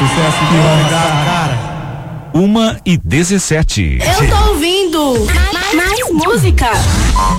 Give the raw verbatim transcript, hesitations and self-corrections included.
Sucesso de obrigado, cara. Uma e dezessete. Eu tô ouvindo mais, mais música.